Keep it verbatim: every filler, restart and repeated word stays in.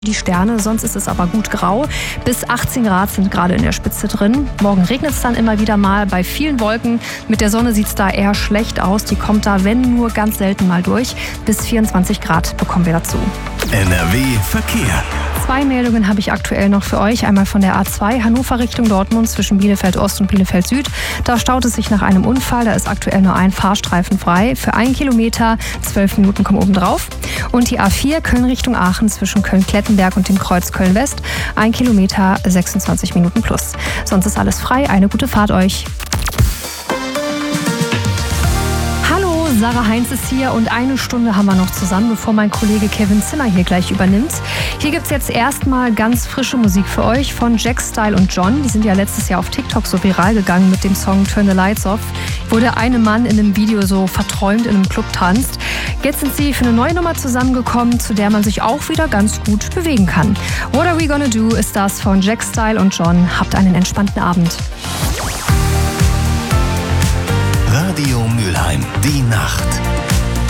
Die Sterne, sonst ist es aber gut grau. Bis achtzehn Grad sind gerade in der Spitze drin. Morgen regnet es dann immer wieder mal bei vielen Wolken. Mit der Sonne sieht es da eher schlecht aus. Die kommt da, wenn nur, ganz selten mal durch. Bis vierundzwanzig Grad bekommen wir dazu. N R W Verkehr. Zwei Meldungen habe ich aktuell noch für euch. Einmal von der A zwei Hannover Richtung Dortmund zwischen Bielefeld Ost und Bielefeld Süd. Da staut es sich nach einem Unfall. Da ist aktuell nur ein Fahrstreifen frei. Für einen Kilometer, zwölf Minuten kommen oben drauf. Und die A vier Köln Richtung Aachen zwischen Köln-Klettenberg und dem Kreuz Köln-West. Ein Kilometer, sechsundzwanzig Minuten plus. Sonst ist alles frei. Eine gute Fahrt euch. Sarah Heinz ist hier und eine Stunde haben wir noch zusammen, bevor mein Kollege Kevin Zimmer hier gleich übernimmt. Hier gibt es jetzt erstmal ganz frische Musik für euch von Jack Style und John. Die sind ja letztes Jahr auf TikTok so viral gegangen mit dem Song Turn the Lights Off, wo der eine Mann in einem Video so verträumt in einem Club tanzt. Jetzt sind sie für eine neue Nummer zusammengekommen, zu der man sich auch wieder ganz gut bewegen kann. What Are We Gonna Do ist das von Jack Style und John. Habt einen entspannten Abend. Radio Mülheim, die Nacht.